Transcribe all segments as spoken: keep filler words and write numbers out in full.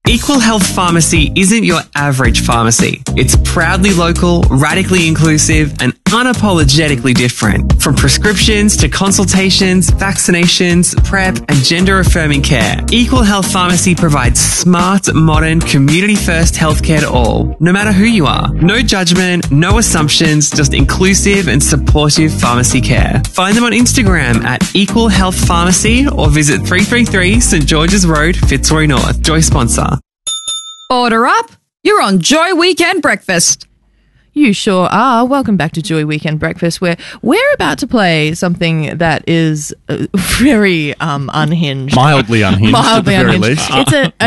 Equal Health Pharmacy isn't your average pharmacy. It's proudly local, radically inclusive, and unapologetically different. From prescriptions to consultations, vaccinations, PrEP, and gender-affirming care, Equal Health Pharmacy provides smart, modern, community-first healthcare to all, no matter who you are. No judgment, no assumptions, just inclusive and supportive pharmacy care. Find them on Instagram at Equal Health Pharmacy or visit three thirty-three St George's Road, Fitzroy North. Joy sponsor. Order up! You're on Joy Weekend Breakfast. You sure are. Welcome back to Joy Weekend Breakfast, where we're about to play something that is uh, very um, unhinged. Mildly unhinged, Mildly at the very unhinged. least. It's a,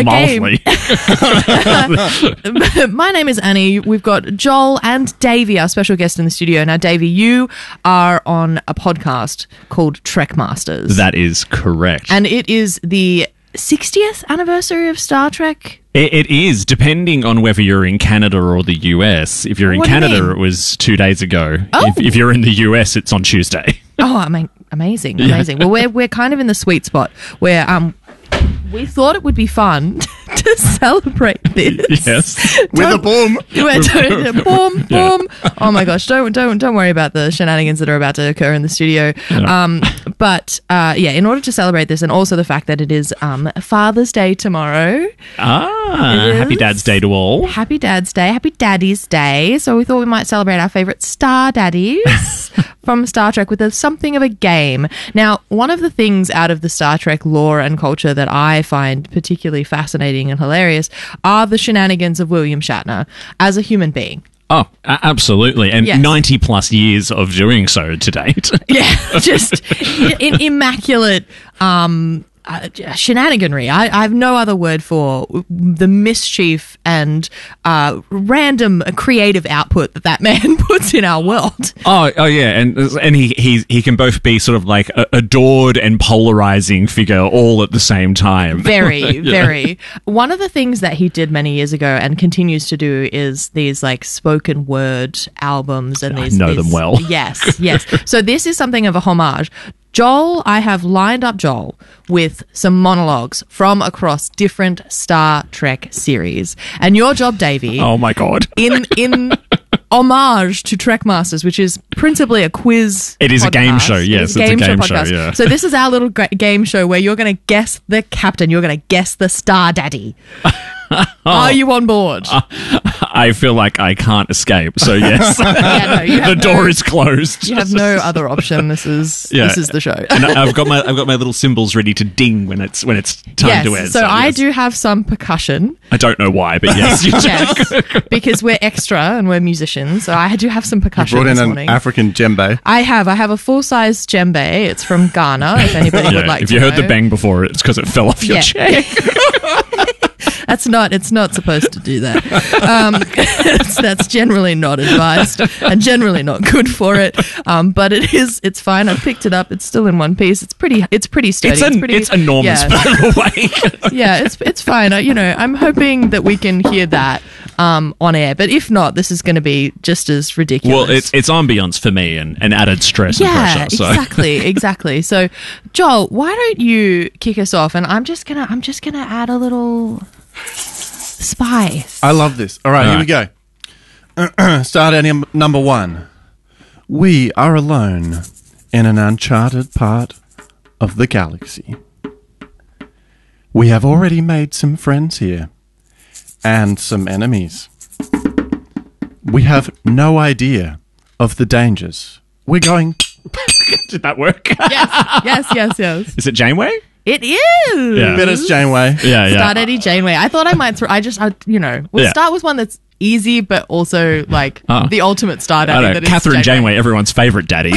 a game. My name is Annie. We've got Joel and Davey, our special guest in the studio. Now, Davey, you are on a podcast called Trek Masters. That is correct. And it is the sixtieth anniversary of Star Trek. It, it is, depending on whether you're in Canada or the U S. If you're in What do you Canada, mean? it was two days ago. Oh. If, if you're in the U S, it's on Tuesday. Oh, I mean, amazing, Yeah. amazing. Well, we're we're kind of in the sweet spot where um we thought it would be fun to celebrate this. Yes. With a boom. We're doing- boom, boom. Oh my gosh! Don't don't don't worry about the shenanigans that are about to occur in the studio. Um, but uh, yeah, in order to celebrate this, and also the fact that it is um Father's Day tomorrow. Ah, It happy is. Dad's Day to all. Happy Dad's Day, Happy Daddy's Day. So we thought we might celebrate our favourite Star Daddies from Star Trek with a, something of a game. Now, one of the things out of the Star Trek lore and culture that I find particularly fascinating and hilarious are the shenanigans of William Shatner as a human being. Oh, a- absolutely. And Yes. ninety plus years of doing so to date. Yeah, just in, immaculate um, uh, shenaniganry. I, I have no other word for the mischief and uh, random creative output that that man puts in our world. Oh, oh yeah, and and he he he can both be sort of like a adored and polarizing figure all at the same time. Very, very. One of the things that he did many years ago and continues to do is these like spoken word albums and I these. know these- them well. Yes, yes. So this is something of a homage. Joel, I have lined up Joel with some monologues from across different Star Trek series, and your job, Davey, Oh my god. in in homage to Trek Masters, which is principally a quiz. It is a game podcast. show, It yes, is it's a game show, yeah. So this is our little gra- game show where you're going to guess the captain. You're going to guess the Star Daddy. Are you on board? I feel like I can't escape. So yes. Yeah, no, you The have door no- is closed. You have no other option. This is Yeah. this is the show. And I- I've got my I've got my little cymbals ready to ding when it's when it's time yes. to end. So I yes. do have some percussion. I don't know why, but yes, you do. Yes, because we're extra and we're musicians. So I do have some percussion Brought in this an morning. African djembe. I have. I have a full size djembe. It's from Ghana. If anybody would Yeah, like if to you heard know. the bang before, it's because it fell off your Yeah. chair. That's not. It's not supposed to do that. Um, that's, that's generally not advised and generally not good for it. Um, but it is. It's fine. I picked it up. It's still in one piece. It's pretty. It's pretty sturdy. It's, an, pretty, it's enormous, Yeah, by the way. yeah. It's it's fine. I, you know, I'm hoping that we can hear that um, on air. But if not, this is going to be just as ridiculous. Well, it's it's ambience for me and, and added stress yeah, and pressure. So. exactly, exactly. So, Joel, why don't you kick us off? And I'm just gonna, I'm just gonna add a little spice. I love this. All right, All here we go. Start at num- number one. We are alone in an uncharted part of the galaxy. We have already made some friends here and some enemies. We have no idea of the dangers. We're going. Did that work? Yes, yes, yes, yes. Is it Janeway? It is. Yeah. Bit as Janeway. Yeah, yeah. Start Eddie Janeway. I thought I might throw. I just, I, you know, we'll Yeah. start with one that's easy, but also like Oh. the ultimate star I daddy. don't know. that is Catherine Janeway, everyone's favourite daddy.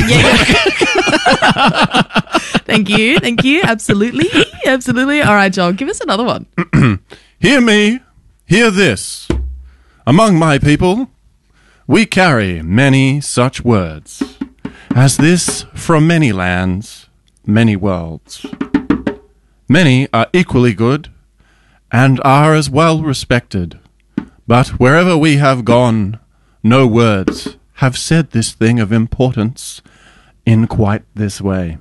Thank you, thank you. Absolutely, absolutely. All right, Joel, give us another one. Hear me, hear this. Among my people, we carry many such words as this from many lands, many worlds. Many are equally good and are as well respected, but wherever we have gone, no words have said this thing of importance in quite this way.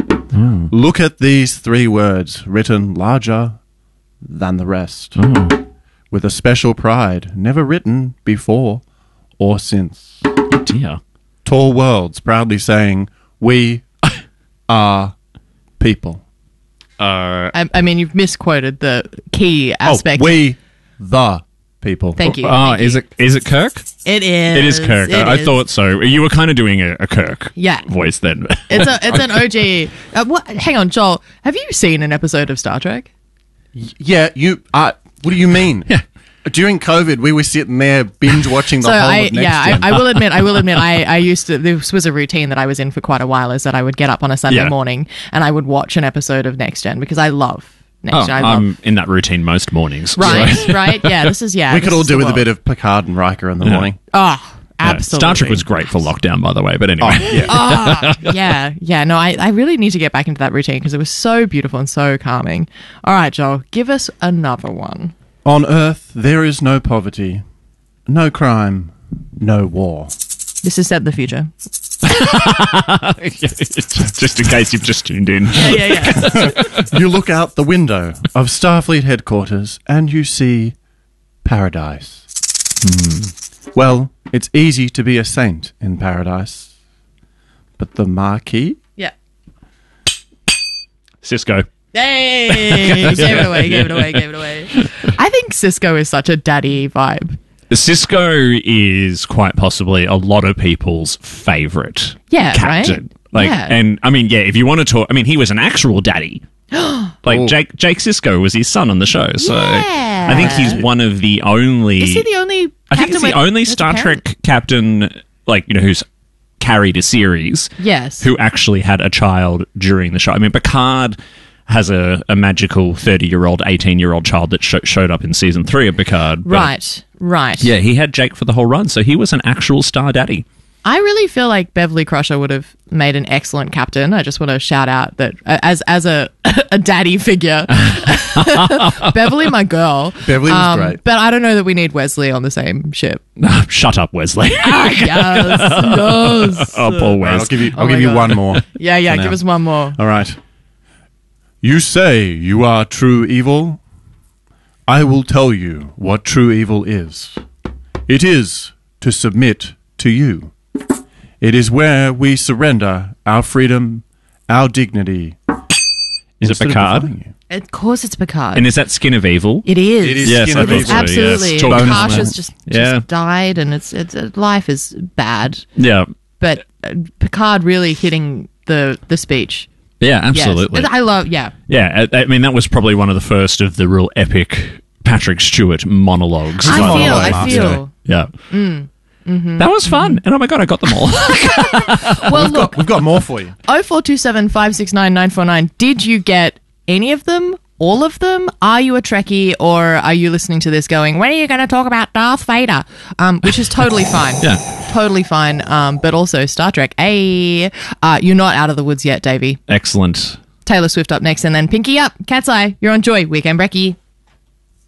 Look at these three words written larger than the rest. with a special pride never written before or since. Oh dear. Tall worlds proudly saying, we are people. Uh, I, I mean, you've misquoted the key aspect. Oh, we the people. Thank you. oh, thank is you. it is it Kirk? It is. It is Kirk. It I, I is. thought so. You were kind of doing a, a Kirk Yeah. voice then. It's a it's an O G. Uh, what? Hang on, Joel. Have you seen an episode of Star Trek? Yeah, you. Uh, what do you mean? Yeah. During COVID, we were sitting there binge watching the So whole I of Next yeah, Gen. I, I will admit, I will admit, I, I used to. This was a routine that I was in for quite a while. Is that I would get up on a Sunday Yeah. morning and I would watch an episode of Next Gen because I love Next Oh, Gen. I love. I'm in that routine most mornings. Right, so- right, yeah. This is yeah. we this could all is do the with a world. bit of Picard and Riker in the morning. Oh, Yeah, absolutely. Star Trek was great for lockdown, by the way. But anyway, Oh, yeah. Ah, yeah, yeah. No, I, I really need to get back into that routine because it was so beautiful and so calming. All right, Joel, give us another one. On Earth, there is no poverty, no crime, no war. This is set in the future. just in case you've just tuned in. Yeah, yeah, yeah. You look out the window of Starfleet headquarters and you see paradise. Hmm. Well, it's easy to be a saint in paradise. But the Marquis? yeah. Cisco. Hey, gave it away, gave it away, gave it away. I think Cisco is such a daddy vibe. Cisco is quite possibly a lot of people's favorite Yeah, captain. right? Like, Yeah. and I mean, yeah, if you want to talk, I mean, he was an actual daddy. Like Oh. Jake, Jake Cisco was his son on the show, so Yeah. I think he's one of the only. Is he the only? I think he's captain the with- only with a Star parent? Trek captain, like you know, who's carried a series. Yes. Who actually had a child during the show? I mean, Picard has a, a magical thirty-year-old, eighteen-year-old child that sh- showed up in season three of Picard. but- Right, right. Yeah, he had Jake for the whole run, so he was an actual star daddy. I really feel like Beverly Crusher would have made an excellent captain. I just want to shout out that uh, as as a a daddy figure, Beverly, my girl. Beverly was great. But I don't know that we need Wesley on the same ship. Shut up, Wesley. yes, yes. oh, poor All right, Wes. I'll give you, Oh I'll my give you God. one more. Yeah, yeah. For Give now. us one more. All right. You say you are true evil? I will tell you what true evil is. It is to submit to you. It is where we surrender our freedom, our dignity. Is it instead of Picard? defying you. Of course, it's Picard. And is that Skin of Evil? it is. It is Yes, Skin I of thought Evil. so. Absolutely. Yes. Talk Bonus Natasha's moment. just, just Yeah. died, and it's it's uh, life is bad. Yeah. But uh, Picard really hitting the the speech. Yeah, Yes. absolutely. I love. Yeah. Yeah, I, I mean, that was probably one of the first of the real epic Patrick Stewart monologues. I Right. feel. I Master. feel. Yeah. Mm. Mm-hmm. That was fun. And oh my God, I got them all. Well, look. We've got more for you. oh four two seven, five six nine, nine four nine. Did you get any of them? All of them? Are you a Trekkie, or are you listening to this going, when are you going to talk about Darth Vader? Um, which is totally fine. Yeah. Totally fine. Um, but also Star Trek. Hey, uh, you're not out of the woods yet, Davey. Excellent. Taylor Swift up next, and then Pinky up. Cat's Eye. You're on Joy. Weekend Brekkie.